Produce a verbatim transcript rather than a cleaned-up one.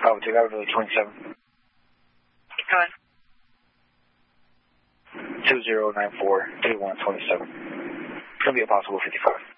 Bravo two, Avenue twenty-seven. Go ahead. two zero nine four, eight one two seven. It's going to be a possible fifty-five.